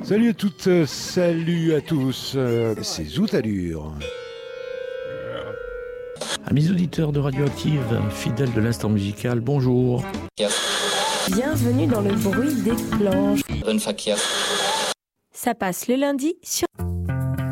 Salut à toutes, salut à tous, c'est Zoutalure. Amis auditeurs de Radioactive, fidèles de l'instant musical, bonjour. Bienvenue dans le bruit des planches. Ça passe le lundi sur